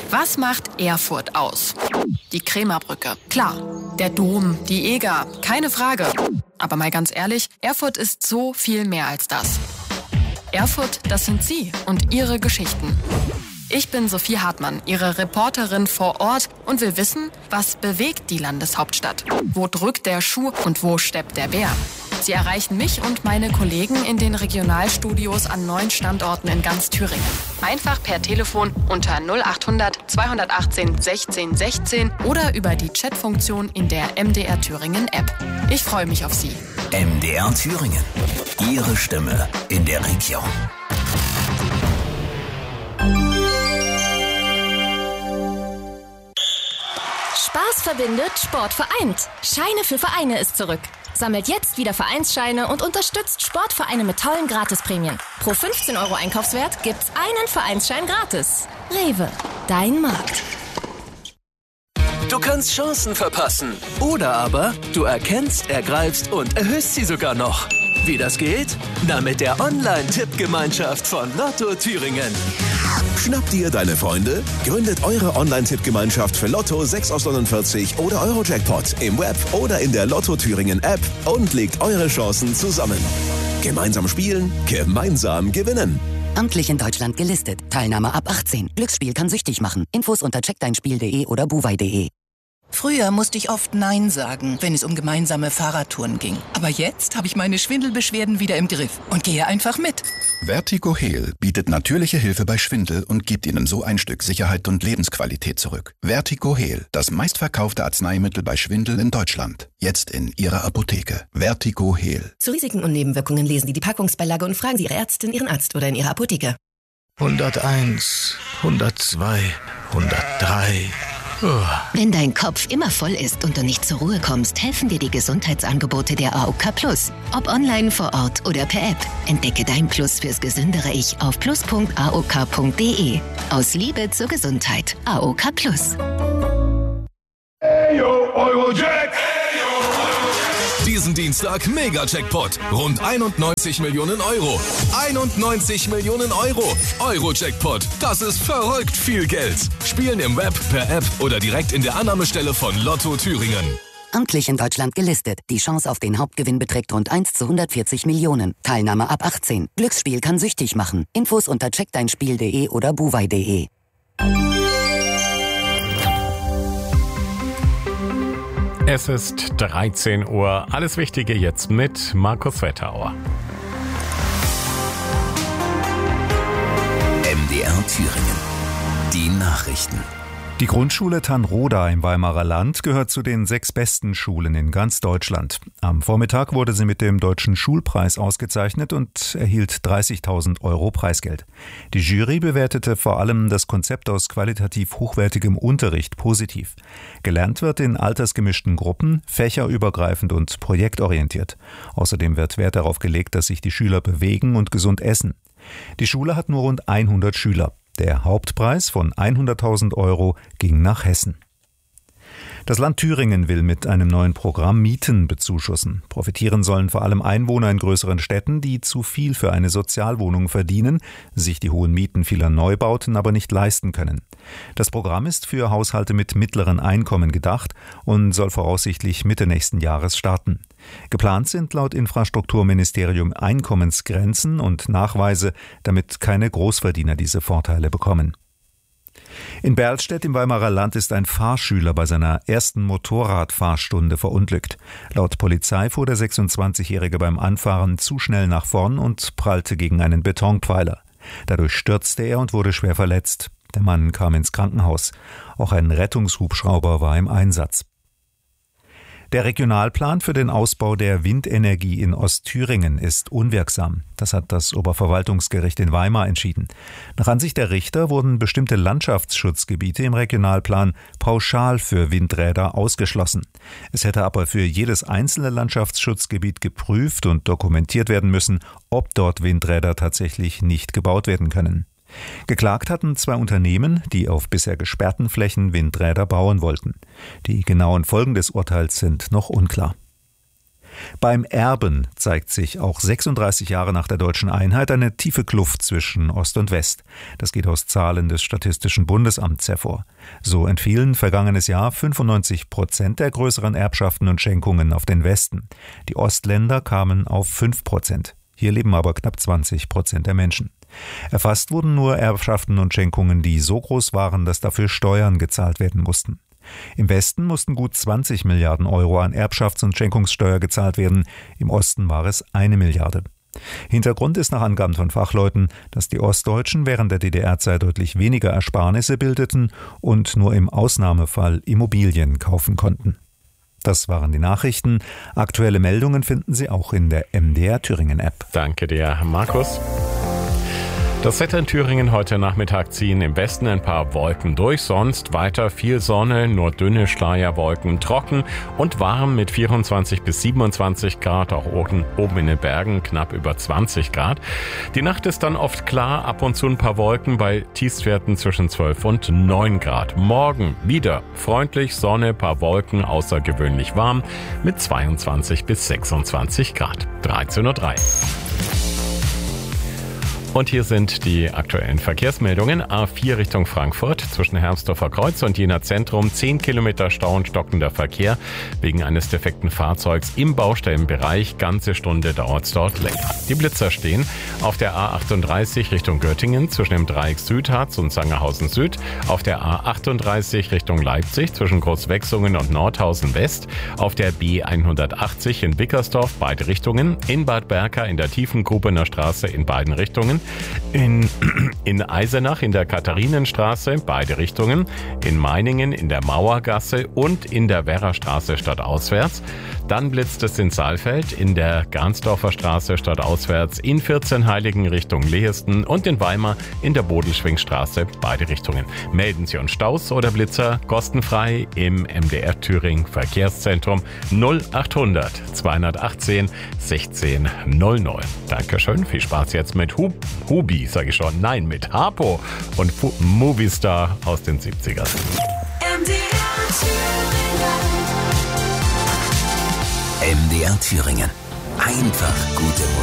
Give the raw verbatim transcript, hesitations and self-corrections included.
Was macht Erfurt aus? Die Krämerbrücke, klar. Der Dom, die Eger, keine Frage. Aber mal ganz ehrlich, Erfurt ist so viel mehr als das. Erfurt, das sind Sie und Ihre Geschichten. Ich bin Sophie Hartmann, Ihre Reporterin vor Ort und will wissen, was bewegt die Landeshauptstadt? Wo drückt der Schuh und wo steppt der Bär? Sie erreichen mich und meine Kollegen in den Regionalstudios an neun Standorten in ganz Thüringen. Einfach per Telefon unter null achthundert zweihundertachtzehn sechzehn sechzehn oder über die Chatfunktion in der M D R Thüringen App. Ich freue mich auf Sie. M D R Thüringen. Ihre Stimme in der Region. Spaß verbindet, Sport vereint. Scheine für Vereine ist zurück. Sammelt jetzt wieder Vereinsscheine und unterstützt Sportvereine mit tollen Gratisprämien. Pro fünfzehn Euro Einkaufswert gibt's einen Vereinsschein gratis. Rewe, dein Markt. Du kannst Chancen verpassen. Oder aber du erkennst, ergreifst und erhöhst sie sogar noch. Wie das geht? Na, mit der Online-Tippgemeinschaft von Lotto Thüringen. Schnappt ihr deine Freunde? Gründet eure Online-Tippgemeinschaft für Lotto sechs aus neunundvierzig oder Euro-Jackpot im Web oder in der Lotto Thüringen App und legt eure Chancen zusammen. Gemeinsam spielen, gemeinsam gewinnen. Amtlich in Deutschland gelistet. Teilnahme ab achtzehn. Glücksspiel kann süchtig machen. Infos unter check dein spiel punkt de oder buwei punkt de. Früher musste ich oft Nein sagen, wenn es um gemeinsame Fahrradtouren ging. Aber jetzt habe ich meine Schwindelbeschwerden wieder im Griff und gehe einfach mit. Vertigo Heal bietet natürliche Hilfe bei Schwindel und gibt Ihnen so ein Stück Sicherheit und Lebensqualität zurück. Vertigo Heal, das meistverkaufte Arzneimittel bei Schwindel in Deutschland. Jetzt in Ihrer Apotheke. Vertigo Heal. Zu Risiken und Nebenwirkungen lesen Sie die Packungsbeilage und fragen Sie Ihre Ärztin, Ihren Arzt oder in Ihrer Apotheke. hunderteins, hundertzwei, hundertdrei... Wenn dein Kopf immer voll ist und du nicht zur Ruhe kommst, helfen dir die Gesundheitsangebote der A O K Plus. Ob online, vor Ort oder per App. Entdecke dein Plus fürs gesündere Ich auf plus punkt a o k punkt de. Aus Liebe zur Gesundheit. A O K Plus. Hey yo, Eurojack! Diesen Dienstag Mega-Jackpot. Rund einundneunzig Millionen Euro. einundneunzig Millionen Euro. Euro-Jackpot. Das ist verrückt viel Geld. Spielen im Web, per App oder direkt in der Annahmestelle von Lotto Thüringen. Amtlich in Deutschland gelistet. Die Chance auf den Hauptgewinn beträgt rund eins zu hundertvierzig Millionen. Teilnahme ab achtzehn. Glücksspiel kann süchtig machen. Infos unter check dein spiel punkt de oder buwei punkt de. Es ist dreizehn Uhr. Alles Wichtige jetzt mit Markus Wetterauer. M D R Thüringen. Die Nachrichten. Die Grundschule Tannroda im Weimarer Land gehört zu den sechs besten Schulen in ganz Deutschland. Am Vormittag wurde sie mit dem Deutschen Schulpreis ausgezeichnet und erhielt dreißigtausend Euro Preisgeld. Die Jury bewertete vor allem das Konzept aus qualitativ hochwertigem Unterricht positiv. Gelernt wird in altersgemischten Gruppen, fächerübergreifend und projektorientiert. Außerdem wird Wert darauf gelegt, dass sich die Schüler bewegen und gesund essen. Die Schule hat nur rund hundert Schüler. Der Hauptpreis von hunderttausend Euro ging nach Hessen. Das Land Thüringen will mit einem neuen Programm Mieten bezuschussen. Profitieren sollen vor allem Einwohner in größeren Städten, die zu viel für eine Sozialwohnung verdienen, sich die hohen Mieten vieler Neubauten aber nicht leisten können. Das Programm ist für Haushalte mit mittleren Einkommen gedacht und soll voraussichtlich Mitte nächsten Jahres starten. Geplant sind laut Infrastrukturministerium Einkommensgrenzen und Nachweise, damit keine Großverdiener diese Vorteile bekommen. In Berlstedt im Weimarer Land ist ein Fahrschüler bei seiner ersten Motorradfahrstunde verunglückt. Laut Polizei fuhr der sechsundzwanzigjährige beim Anfahren zu schnell nach vorn und prallte gegen einen Betonpfeiler. Dadurch stürzte er und wurde schwer verletzt. Der Mann kam ins Krankenhaus. Auch ein Rettungshubschrauber war im Einsatz. Der Regionalplan für den Ausbau der Windenergie in Ostthüringen ist unwirksam. Das hat das Oberverwaltungsgericht in Weimar entschieden. Nach Ansicht der Richter wurden bestimmte Landschaftsschutzgebiete im Regionalplan pauschal für Windräder ausgeschlossen. Es hätte aber für jedes einzelne Landschaftsschutzgebiet geprüft und dokumentiert werden müssen, ob dort Windräder tatsächlich nicht gebaut werden können. Geklagt hatten zwei Unternehmen, die auf bisher gesperrten Flächen Windräder bauen wollten. Die genauen Folgen des Urteils sind noch unklar. Beim Erben zeigt sich auch sechsunddreißig Jahre nach der deutschen Einheit eine tiefe Kluft zwischen Ost und West. Das geht aus Zahlen des Statistischen Bundesamts hervor. So entfielen vergangenes Jahr fünfundneunzig Prozent der größeren Erbschaften und Schenkungen auf den Westen. Die Ostländer kamen auf fünf Prozent. Hier leben aber knapp zwanzig Prozent der Menschen. Erfasst wurden nur Erbschaften und Schenkungen, die so groß waren, dass dafür Steuern gezahlt werden mussten. Im Westen mussten gut zwanzig Milliarden Euro an Erbschafts- und Schenkungssteuer gezahlt werden. Im Osten war es eine Milliarde. Hintergrund ist nach Angaben von Fachleuten, dass die Ostdeutschen während der D D R-Zeit deutlich weniger Ersparnisse bildeten und nur im Ausnahmefall Immobilien kaufen konnten. Das waren die Nachrichten. Aktuelle Meldungen finden Sie auch in der M D R Thüringen-App. Danke dir, Markus. Das Wetter in Thüringen heute Nachmittag ziehen im Westen ein paar Wolken durch, sonst weiter viel Sonne, nur dünne Schleierwolken, trocken und warm mit vierundzwanzig bis siebenundzwanzig Grad, auch oben, oben in den Bergen knapp über zwanzig Grad. Die Nacht ist dann oft klar, ab und zu ein paar Wolken bei Tiefstwerten zwischen zwölf und neun Grad. Morgen wieder freundlich, Sonne, paar Wolken, außergewöhnlich warm mit zweiundzwanzig bis sechsundzwanzig Grad. dreizehn Uhr drei. Und hier sind die aktuellen Verkehrsmeldungen. A vier Richtung Frankfurt zwischen Hermsdorfer Kreuz und Jena Zentrum. zehn Kilometer Stau und stockender Verkehr wegen eines defekten Fahrzeugs im Baustellenbereich. Ganze Stunde dauert es dort länger. Die Blitzer stehen auf der A achtunddreißig Richtung Göttingen zwischen dem Dreieck Südharz und Sangerhausen Süd. Auf der A achtunddreißig Richtung Leipzig zwischen Großwechsungen und Nordhausen West. Auf der B hundertachtzig in Bickersdorf beide Richtungen. In Bad Berka in der Tiefengrubener Straße in beiden Richtungen. In, in Eisenach in der Katharinenstraße, beide Richtungen, in Meiningen in der Mauergasse und in der Werrastraße stadtauswärts. Dann blitzt es in Saalfeld in der Garnsdorfer Straße stadtauswärts, in Vierzehnheiligen Richtung Lehesten und in Weimar in der Bodelschwingstraße, beide Richtungen. Melden Sie uns Staus oder Blitzer kostenfrei im M D R Thüringen Verkehrszentrum null achthundert zweihundertachtzehn sechzehn null neun. Dankeschön, viel Spaß jetzt mit Hub. Hubi, sage ich schon. Nein, mit Harpo und Fu- Movistar aus den siebzigern. M D R Thüringen. Einfach gute Musik.